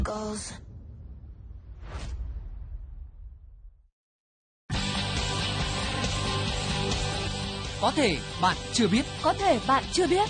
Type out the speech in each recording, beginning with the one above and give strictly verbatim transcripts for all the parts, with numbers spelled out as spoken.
Có thể bạn chưa biết. Có thể bạn chưa biết.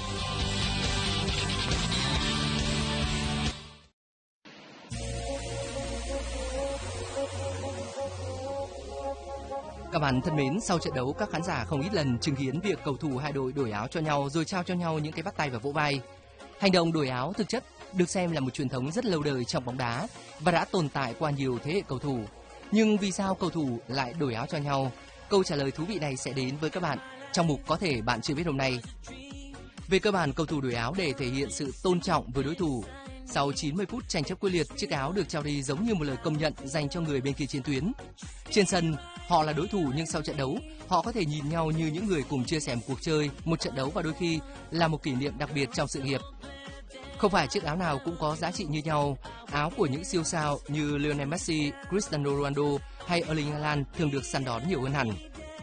Các bạn thân mến, sau trận đấu, các khán giả không ít lần chứng kiến việc cầu thủ hai đội đổi áo cho nhau rồi trao cho nhau những cái bắt tay và vỗ vai. Hành động đổi áo thực chất được xem là một truyền thống rất lâu đời trong bóng đá và đã tồn tại qua nhiều thế hệ cầu thủ. Nhưng vì sao cầu thủ lại đổi áo cho nhau? Câu trả lời thú vị này sẽ đến với các bạn trong mục Có thể bạn chưa biết hôm nay. Về cơ bản, cầu thủ đổi áo để thể hiện sự tôn trọng với đối thủ. Sau chín mươi phút tranh chấp quyết liệt, chiếc áo được trao đi giống như một lời công nhận dành cho người bên kia chiến tuyến. Trên sân, họ là đối thủ nhưng sau trận đấu, họ có thể nhìn nhau như những người cùng chia sẻ một cuộc chơi, một trận đấu và đôi khi là một kỷ niệm đặc biệt trong sự nghiệp. Không phải chiếc áo nào cũng có giá trị như nhau. Áo của những siêu sao như Lionel Messi, Cristiano Ronaldo hay Erling Haaland thường được săn đón nhiều hơn hẳn.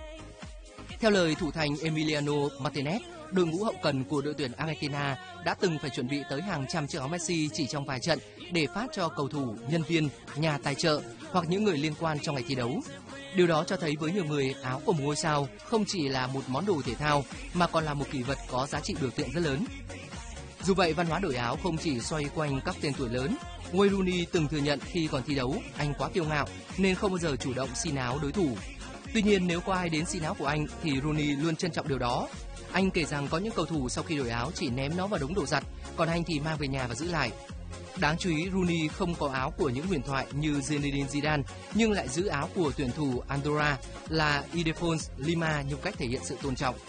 Theo lời thủ thành Emiliano Martinez, đội ngũ hậu cần của đội tuyển Argentina đã từng phải chuẩn bị tới hàng trăm chiếc áo Messi chỉ trong vài trận để phát cho cầu thủ, nhân viên, nhà tài trợ hoặc những người liên quan trong ngày thi đấu. Điều đó cho thấy với nhiều người, áo của một ngôi sao không chỉ là một món đồ thể thao mà còn là một kỷ vật có giá trị biểu tượng rất lớn. Dù vậy, văn hóa đổi áo không chỉ xoay quanh các tên tuổi lớn. Wayne Rooney từng thừa nhận khi còn thi đấu, anh quá kiêu ngạo nên không bao giờ chủ động xin áo đối thủ. Tuy nhiên, nếu có ai đến xin áo của anh thì Rooney luôn trân trọng điều đó. Anh kể rằng có những cầu thủ sau khi đổi áo chỉ ném nó vào đống đồ giặt, còn anh thì mang về nhà và giữ lại. Đáng chú ý, Rooney không có áo của những huyền thoại như Zinedine Zidane, nhưng lại giữ áo của tuyển thủ Andorra là Ildefonso Lima như cách thể hiện sự tôn trọng.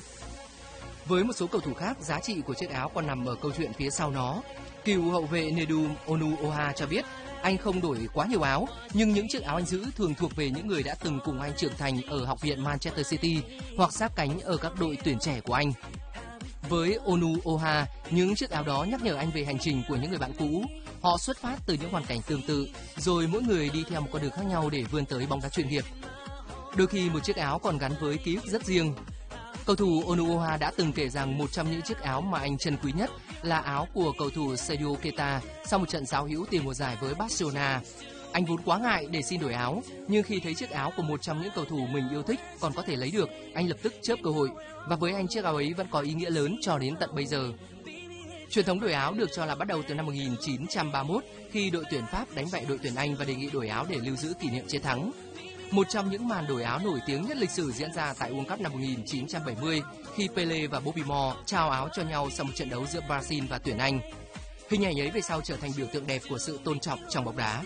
Với một số cầu thủ khác, giá trị của chiếc áo còn nằm ở câu chuyện phía sau nó. Cựu hậu vệ Nedu Onuoha cho biết, anh không đổi quá nhiều áo, nhưng những chiếc áo anh giữ thường thuộc về những người đã từng cùng anh trưởng thành ở học viện Manchester City hoặc sát cánh ở các đội tuyển trẻ của anh. Với Onuoha, những chiếc áo đó nhắc nhở anh về hành trình của những người bạn cũ. Họ xuất phát từ những hoàn cảnh tương tự, rồi mỗi người đi theo một con đường khác nhau để vươn tới bóng đá chuyên nghiệp. Đôi khi một chiếc áo còn gắn với ký ức rất riêng. Cầu thủ Onuoha đã từng kể rằng một trong những chiếc áo mà anh trân quý nhất là áo của cầu thủ Sergio Keita sau một trận giao hữu tiền mùa giải với Barcelona. Anh vốn quá ngại để xin đổi áo, nhưng khi thấy chiếc áo của một trong những cầu thủ mình yêu thích còn có thể lấy được, anh lập tức chớp cơ hội. Và với anh, chiếc áo ấy vẫn có ý nghĩa lớn cho đến tận bây giờ. Truyền thống đổi áo được cho là bắt đầu từ năm một nghìn chín trăm ba mươi mốt khi đội tuyển Pháp đánh bại đội tuyển Anh và đề nghị đổi áo để lưu giữ kỷ niệm chiến thắng. Một trong những màn đổi áo nổi tiếng nhất lịch sử diễn ra tại World Cup năm một nghìn chín trăm bảy mươi khi Pele và Bobby Moore trao áo cho nhau sau một trận đấu giữa Brazil và tuyển Anh. Hình ảnh ấy về sau trở thành biểu tượng đẹp của sự tôn trọng trong bóng đá.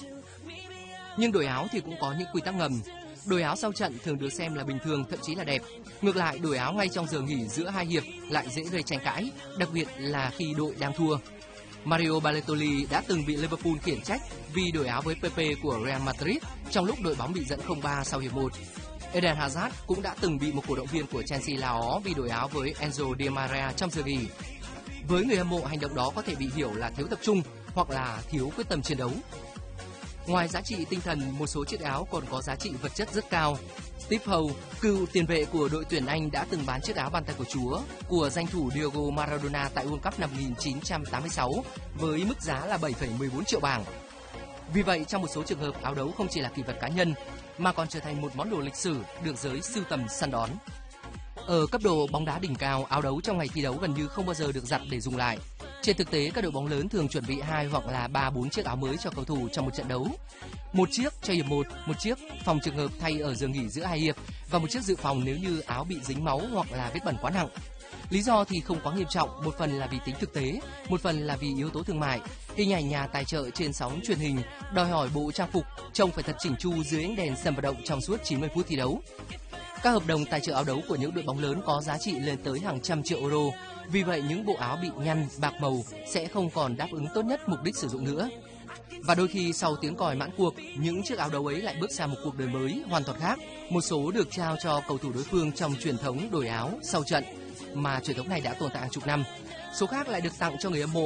Nhưng đổi áo thì cũng có những quy tắc ngầm. Đổi áo sau trận thường được xem là bình thường, thậm chí là đẹp. Ngược lại, đổi áo ngay trong giờ nghỉ giữa hai hiệp lại dễ gây tranh cãi, đặc biệt là khi đội đang thua. Mario Balotelli đã từng bị Liverpool khiển trách vì đổi áo với Pepe của Real Madrid trong lúc đội bóng bị dẫn không ba sau hiệp một. Eden Hazard cũng đã từng bị một cổ động viên của Chelsea la ó vì đổi áo với Enzo Di Maria trong giờ nghỉ. Với người hâm mộ, hành động đó có thể bị hiểu là thiếu tập trung hoặc là thiếu quyết tâm chiến đấu. Ngoài giá trị tinh thần, một số chiếc áo còn có giá trị vật chất rất cao. Steve Howe, cựu tiền vệ của đội tuyển Anh đã từng bán chiếc áo bàn tay của Chúa của danh thủ Diego Maradona tại World Cup năm một nghìn chín trăm tám mươi sáu với mức giá là bảy phẩy mười bốn triệu bảng. Vì vậy, trong một số trường hợp, áo đấu không chỉ là kỷ vật cá nhân mà còn trở thành một món đồ lịch sử được giới sưu tầm săn đón. Ở cấp độ bóng đá đỉnh cao, áo đấu trong ngày thi đấu gần như không bao giờ được giặt để dùng lại. Trên thực tế, các đội bóng lớn thường chuẩn bị hai hoặc là ba bốn chiếc áo mới cho cầu thủ trong một trận đấu. Một chiếc cho hiệp một, một chiếc phòng trường hợp thay ở giờ nghỉ giữa hai hiệp và một chiếc dự phòng nếu như áo bị dính máu hoặc là vết bẩn quá nặng. Lý do thì không quá nghiêm trọng, một phần là vì tính thực tế, một phần là vì yếu tố thương mại. Hình ảnh nhà tài trợ trên sóng truyền hình đòi hỏi bộ trang phục trông phải thật chỉnh chu dưới ánh đèn sân vận động trong suốt chín mươi phút thi đấu. Các hợp đồng tài trợ áo đấu của những đội bóng lớn có giá trị lên tới hàng trăm triệu euro. Vì vậy, những bộ áo bị nhăn, bạc màu sẽ không còn đáp ứng tốt nhất mục đích sử dụng nữa. Và đôi khi sau tiếng còi mãn cuộc, những chiếc áo đấu ấy lại bước sang một cuộc đời mới hoàn toàn khác. Một số được trao cho cầu thủ đối phương trong truyền thống đổi áo sau trận, mà truyền thống này đã tồn tại hàng chục năm. Số khác lại được tặng cho người hâm mộ